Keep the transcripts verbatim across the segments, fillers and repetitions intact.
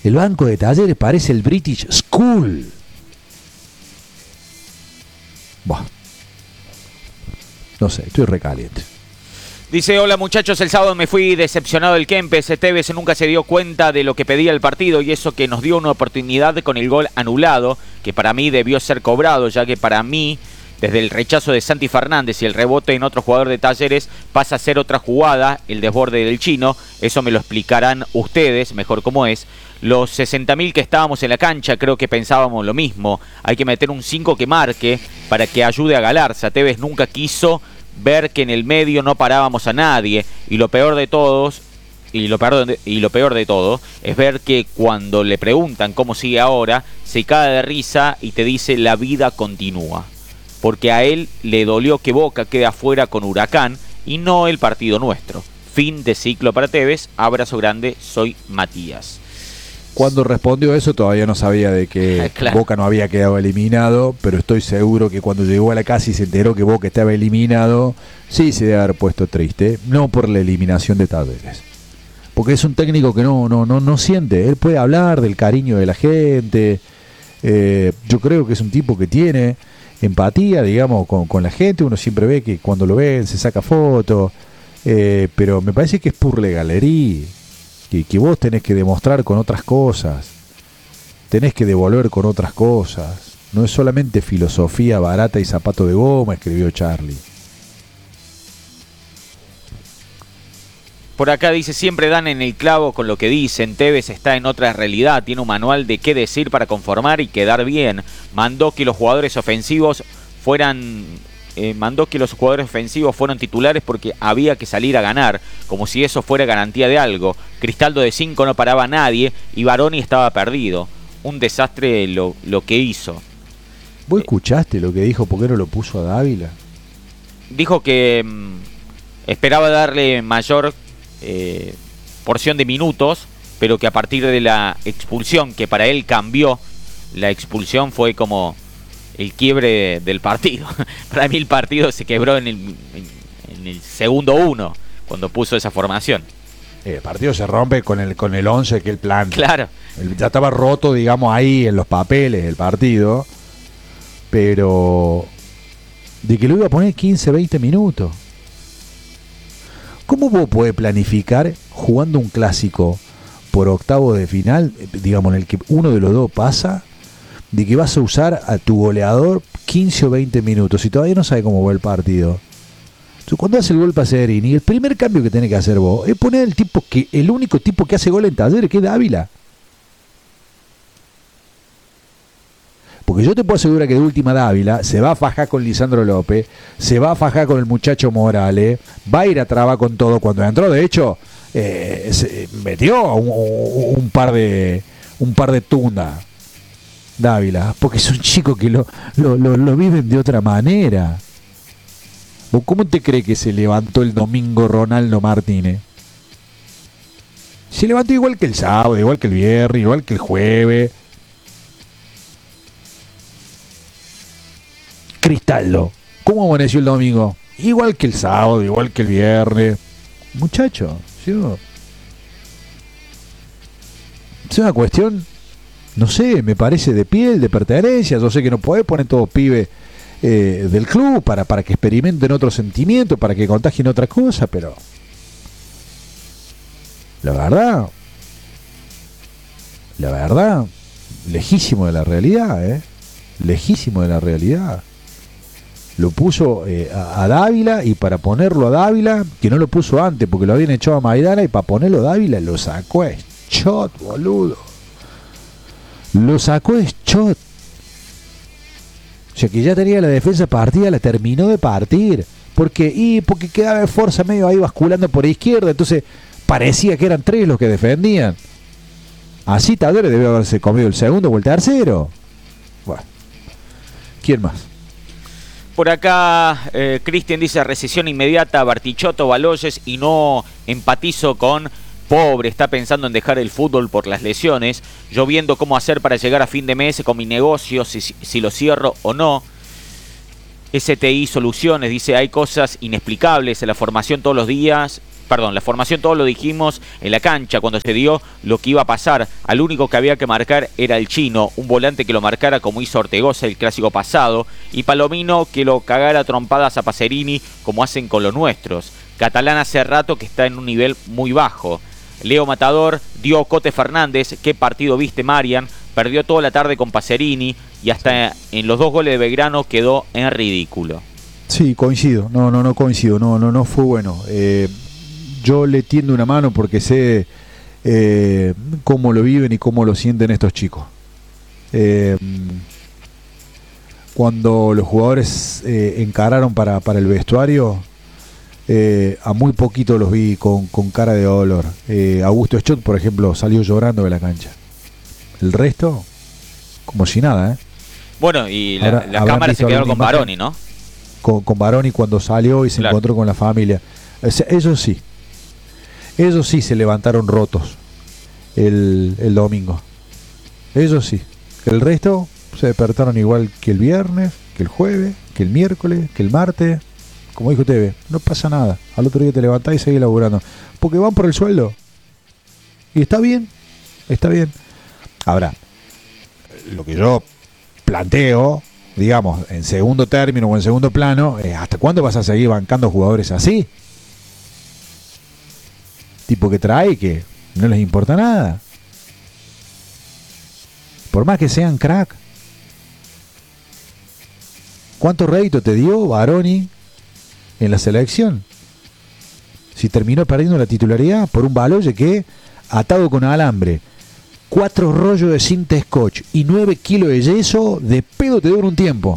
El banco de Talleres parece el British School. Buah. No sé, estoy recaliente. Dice, hola muchachos, el sábado me fui decepcionado del Kempes. Tevez nunca se dio cuenta de lo que pedía el partido y eso que nos dio una oportunidad con el gol anulado, que para mí debió ser cobrado, ya que para mí, desde el rechazo de Santi Fernández y el rebote en otro jugador de Talleres, pasa a ser otra jugada, el desborde del chino. Eso me lo explicarán ustedes, mejor cómo es. Los sesenta mil que estábamos en la cancha creo que pensábamos lo mismo. Hay que meter un cinco que marque para que ayude a Galarza. Tevez nunca quiso ver que en el medio no parábamos a nadie y lo peor de todos y lo peor de, y lo peor de todo es ver que cuando le preguntan cómo sigue ahora se cae de risa y te dice la vida continúa, porque a él le dolió que Boca quede afuera con Huracán y no el partido nuestro. Fin de ciclo para Tevez. Abrazo grande, soy Matías. Cuando respondió eso todavía no sabía de que claro. Boca no había quedado eliminado, pero estoy seguro que cuando llegó a la casa y se enteró que Boca estaba eliminado, sí se debe haber puesto triste, no por la eliminación de Talleres, porque es un técnico que no, no, no, no siente, él puede hablar del cariño de la gente, eh, yo creo que es un tipo que tiene empatía, digamos, con, con la gente, uno siempre ve que cuando lo ven se saca fotos, eh, pero me parece que es pura galería. Que, que vos tenés que demostrar con otras cosas, tenés que devolver con otras cosas, no es solamente filosofía barata y zapato de goma, escribió Charlie. Por acá dice, siempre dan en el clavo con lo que dicen, Tevez está en otra realidad, tiene un manual de qué decir para conformar y quedar bien, mandó que los jugadores ofensivos fueran... Eh, mandó que los jugadores ofensivos fueron titulares porque había que salir a ganar, como si eso fuera garantía de algo. Cristaldo de cinco no paraba a nadie y Baroni estaba perdido. Un desastre lo, lo que hizo. ¿Vos escuchaste lo que dijo? ¿Por qué no lo puso a Dávila? Dijo que mmm, esperaba darle mayor eh, porción de minutos, pero que a partir de la expulsión, que para él cambió, la expulsión fue como... el quiebre del partido. Para mí el partido se quebró en el, en, en el segundo uno, cuando puso esa formación. El partido se rompe con el con el once que él planta. Claro. El, ya estaba roto, digamos, ahí en los papeles del partido, pero de que lo iba a poner quince, veinte minutos. ¿Cómo vos podés planificar jugando un clásico por octavo de final, digamos, en el que uno de los dos pasa, de que vas a usar a tu goleador quince o veinte minutos y todavía no sabe cómo va el partido? Entonces, cuando hace el gol Pacerini, el primer cambio que tenés que hacer vos es poner el tipo que el único tipo que hace gol en Talleres, que es Dávila. Porque yo te puedo asegurar que de última Dávila se va a fajar con Lisandro López, se va a fajar con el muchacho Morales, va a ir a trabar con todo. Cuando entró, de hecho, eh, se metió un, un par de un par de tundas Dávila, porque es un chico que lo, lo, lo, lo viven de otra manera. ¿O cómo te cree que se levantó el domingo Ronaldo Martínez? Se levantó igual que el sábado, igual que el viernes, igual que el jueves. Cristaldo, ¿cómo amaneció el domingo? Igual que el sábado, igual que el viernes. Muchacho, ¿sí? Es una cuestión, no sé, me parece de piel, de pertenencia. Yo sé que no podés poner todos pibes eh, del club para, para que experimenten otro sentimiento, para que contagien otra cosa, pero la verdad, la verdad, lejísimo de la realidad, ¿eh? Lejísimo de la realidad. Lo puso eh, a, a Dávila, y para ponerlo a Dávila, que no lo puso antes porque lo habían echado a Maidana, y para ponerlo a Dávila lo sacó a Schott, boludo. Lo sacó a Schott. O sea que ya tenía la defensa partida, la terminó de partir. Porque, y porque quedaba de fuerza medio ahí basculando por izquierda, entonces parecía que eran tres los que defendían. Así Talleres debe haberse comido el segundo o el tercero. Bueno, ¿quién más? Por acá, eh, Cristian dice, recesión inmediata, Bartichotto, Baloyes, y no empatizo con pobre, está pensando en dejar el fútbol por las lesiones, yo viendo cómo hacer para llegar a fin de mes con mi negocio, si, si lo cierro o no. S T I Soluciones dice, hay cosas inexplicables en la formación todos los días, Perdón, la formación todo lo dijimos en la cancha cuando se dio lo que iba a pasar. Al único que había que marcar era el Chino, un volante que lo marcara como hizo Ortegoza el clásico pasado, y Palomino que lo cagara a trompadas a Pacerini como hacen con los nuestros. Catalán hace rato que está en un nivel muy bajo. Leo Matador dio Cote Fernández, qué partido viste, Marian, perdió toda la tarde con Pacerini y hasta en los dos goles de Belgrano quedó en ridículo. Sí, coincido, no, no, no coincido, no, no, no fue bueno. Eh, yo le tiendo una mano porque sé eh, cómo lo viven y cómo lo sienten estos chicos. Eh, cuando los jugadores eh, encararon para, para el vestuario, eh, a muy poquito los vi con, con cara de dolor. Eh, Augusto Schott, por ejemplo, salió llorando de la cancha. El resto, como si nada, ¿eh? Bueno, y la, Ahora, la cámara se quedó con Baroni, ¿no? Con, con Baroni cuando salió y se claro. encontró con la familia. O sea, eso sí. Ellos sí se levantaron rotos el, el domingo. Ellos sí. El resto se despertaron igual que el viernes, que el jueves, que el miércoles, que el martes. Como dijo Teve, no pasa nada. Al otro día te levantás y seguís laburando. Porque van por el sueldo. Y está bien. Está bien. Ahora, lo que yo planteo, digamos, en segundo término o en segundo plano, es ¿hasta cuándo vas a seguir bancando jugadores así? Tipo que trae que no les importa nada. Por más que sean crack. ¿Cuánto rédito te dio Baroni en la selección? Si terminó perdiendo la titularidad por un Baloye que, atado con alambre, cuatro rollos de cinta scotch y nueve kilos de yeso, de pedo te dura un tiempo.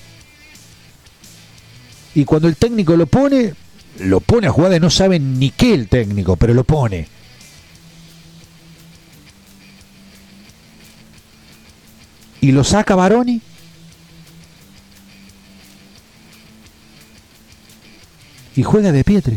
Y cuando el técnico lo pone, lo pone a jugar de no saben ni qué el técnico, pero lo pone. Y lo saca Baroni. Y juega De Pietri.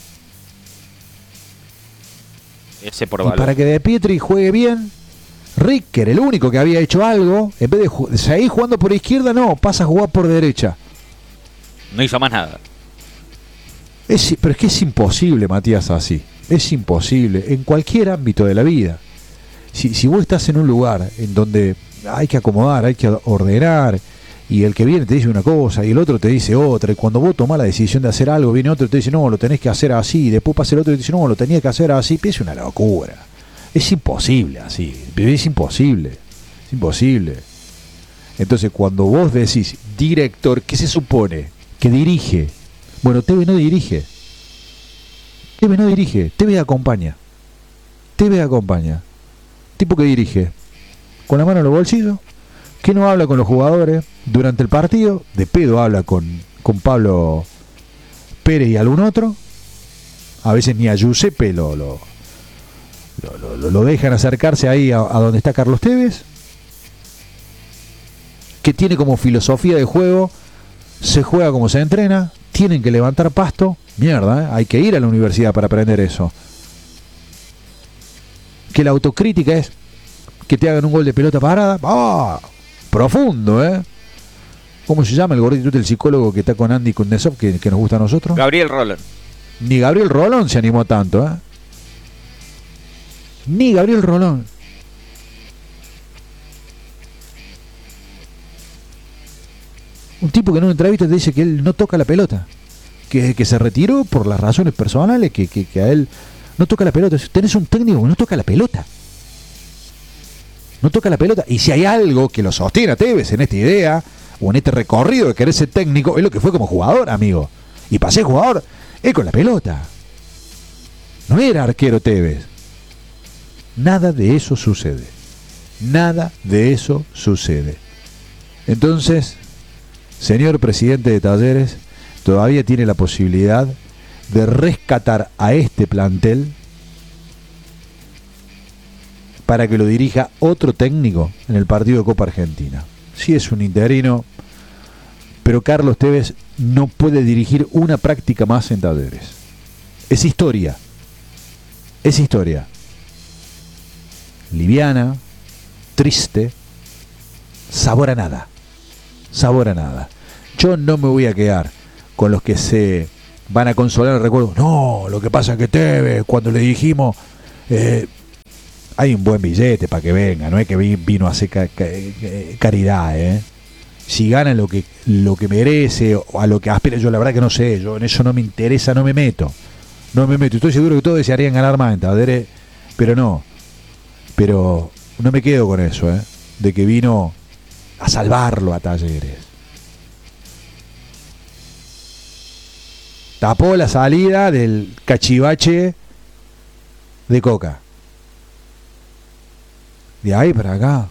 Ese por y valor. Para que De Pietri juegue bien, Ricker, el único que había hecho algo, en vez de, ju- de seguir jugando por izquierda, no, pasa a jugar por derecha. No hizo más nada. Es, pero es que es imposible, Matías, así. Es imposible, en cualquier ámbito de la vida. Si, si vos estás en un lugar en donde hay que acomodar, hay que ordenar, y el que viene te dice una cosa y el otro te dice otra, y cuando vos tomás la decisión de hacer algo, viene otro y te dice, no, lo tenés que hacer así, y después pasa el otro y te dice, no, lo tenía que hacer así, es una locura. Es imposible así, es imposible, es imposible. Entonces, cuando vos decís, director, ¿qué se supone? Que dirige. Bueno, Teve no dirige. Teve no dirige, Teve acompaña. Teve acompaña. Tipo que dirige. Con la mano en los bolsillos, que no habla con los jugadores durante el partido, de pedo habla con, con Pablo Pérez y algún otro. A veces ni a Giuseppe lo, lo, lo, lo, lo dejan acercarse ahí a, a donde está Carlos Tevez, que tiene como filosofía de juego, se juega como se entrena, tienen que levantar pasto, mierda, ¿eh? Hay que ir a la universidad para aprender eso. Que la autocrítica es que te hagan un gol de pelota parada, ¡ah! Profundo, ¿eh? ¿Cómo se llama el gordito del psicólogo que está con Andy Kundesov, que, que nos gusta a nosotros? Gabriel Rolón. Ni Gabriel Rolón se animó tanto, ¿eh? Ni Gabriel Rolón. Un tipo que en una entrevista te dice que él no toca la pelota, que, que se retiró por las razones personales, que, que, que a él no toca la pelota. Tenés un técnico que no toca la pelota. No toca la pelota. Y si hay algo que lo sostiene a Tevez en esta idea, o en este recorrido de querer ser técnico, es lo que fue como jugador, amigo. Y para ser jugador, es con la pelota. No era arquero Tevez. Nada de eso sucede. Nada de eso sucede. Entonces, señor presidente de Talleres, todavía tiene la posibilidad de rescatar a este plantel para que lo dirija otro técnico en el partido de Copa Argentina. Sí, es un interino, pero Carlos Tevez no puede dirigir una práctica más en Talleres. Es historia. Es historia. Liviana, triste, sabor a nada. Sabor a nada. Yo no me voy a quedar con los que se van a consolar el recuerdo. No, lo que pasa es que Tevez, cuando le dijimos, eh, hay un buen billete para que venga, no es que vino a hacer ca- ca- caridad, ¿eh? Si gana lo que, lo que merece o a lo que aspira, yo la verdad que no sé, yo en eso no me interesa, no me meto. No me meto, estoy seguro que todos desearían ganar más en Talleres, pero no. Pero no me quedo con eso, ¿eh? De que vino a salvarlo a Talleres. Tapó la salida del cachivache de Coca. De ahí para acá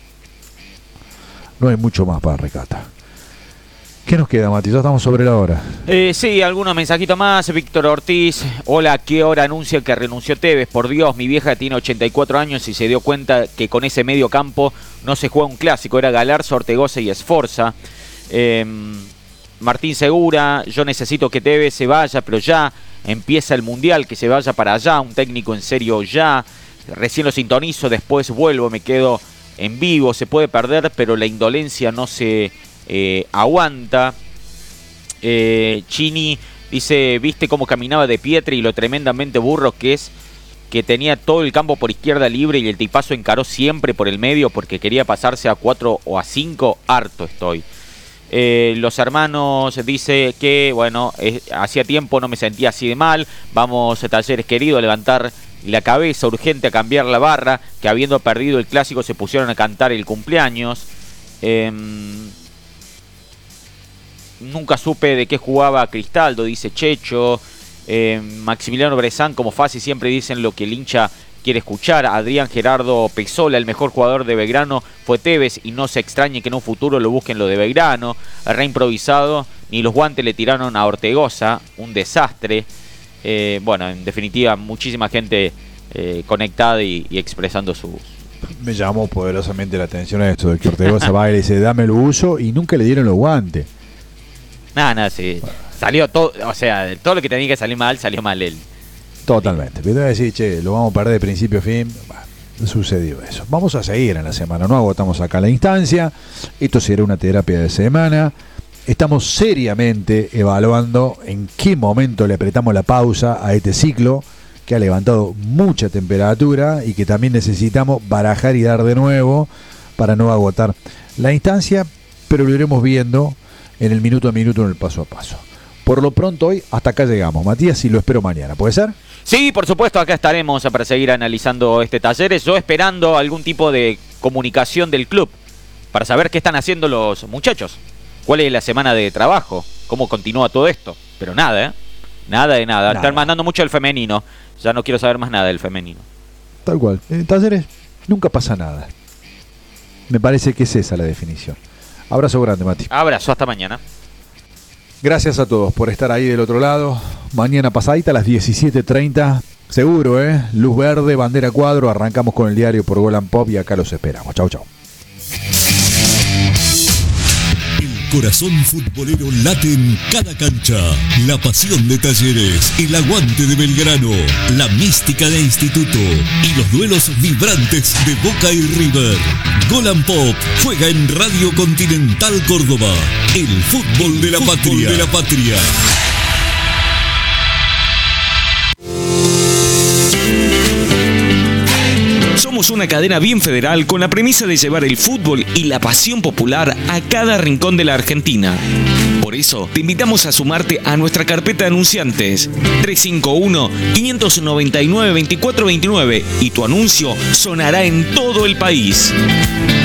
no hay mucho más para rescatar. ¿Qué nos queda, Mati? Ya estamos sobre la hora. Eh, sí, algunos mensajitos más. Víctor Ortiz. Hola, ¿a qué hora anuncia que renunció Tevez? Por Dios, mi vieja tiene ochenta y cuatro años y se dio cuenta que con ese medio campo no se juega un clásico. Era Galarza, Ortegoza y Sforza. Eh, Martín Segura. Yo necesito que Tevez se vaya, pero ya empieza el Mundial, que se vaya para allá. Un técnico en serio ya. Recién lo sintonizo, después vuelvo, me quedo en vivo. Se puede perder, pero la indolencia no se... Eh, aguanta. eh, Chini dice, viste cómo caminaba de Pietri y lo tremendamente burro que es, que tenía todo el campo por izquierda libre y el tipazo encaró siempre por el medio porque quería pasarse a cuatro o a cinco. Harto estoy. eh, Los hermanos dice que bueno, eh, hacía tiempo no me sentía así de mal. Vamos, Talleres querido, a levantar la cabeza urgente, a cambiar la barra, que habiendo perdido el clásico se pusieron a cantar el cumpleaños. eh, Nunca supe de qué jugaba Cristaldo, dice Checho. Eh, Maximiliano Brezán, como fácil, siempre dicen lo que el hincha quiere escuchar. Adrián Gerardo Pezola, el mejor jugador de Belgrano fue Tevez y no se extrañe que en un futuro lo busquen lo de Belgrano. Reimprovisado, ni los guantes le tiraron a Ortegoza, un desastre. Eh, bueno, en definitiva, muchísima gente eh, conectada y, y expresando sus... Me llamó poderosamente la atención a esto de que Ortegoza va y le dice, dame el uso, y nunca le dieron los guantes. Nada, nada, sí. Salió todo, o sea, todo lo que tenía que salir mal, salió mal él. Totalmente. Pero decir, che, lo vamos a perder de principio a fin. Bueno, sucedió eso. Vamos a seguir en la semana, no agotamos acá la instancia. Esto será una terapia de semana. Estamos seriamente evaluando en qué momento le apretamos la pausa a este ciclo que ha levantado mucha temperatura y que también necesitamos barajar y dar de nuevo para no agotar la instancia, pero lo iremos viendo en el minuto a minuto, en el paso a paso. Por lo pronto hoy hasta acá llegamos, Matías, y lo espero mañana, ¿puede ser? Sí, por supuesto, acá estaremos para seguir analizando este Talleres, yo esperando algún tipo de comunicación del club para saber qué están haciendo los muchachos, cuál es la semana de trabajo, cómo continúa todo esto, pero nada, ¿eh? Nada de nada, nada. Están mandando mucho el femenino, ya no quiero saber más nada del femenino. Tal cual, en Talleres nunca pasa nada, me parece que es esa la definición. Abrazo grande, Mati. Abrazo, hasta mañana. Gracias a todos por estar ahí del otro lado. Mañana pasadita a las diecisiete treinta. Seguro, ¿eh? Luz verde, bandera cuadro. Arrancamos con el diario por Gol and Pop y acá los esperamos. Chau, chau. El corazón futbolero late en cada cancha. La pasión de Talleres, el aguante de Belgrano, la mística de Instituto y los duelos vibrantes de Boca y River. Gol and Pop juega en Radio Continental Córdoba. El fútbol de la fútbol patria. De la patria. Somos una cadena bien federal con la premisa de llevar el fútbol y la pasión popular a cada rincón de la Argentina. Por eso, te invitamos a sumarte a nuestra carpeta de anunciantes tres cinco uno, cinco nueve nueve, dos cuatro dos nueve y tu anuncio sonará en todo el país.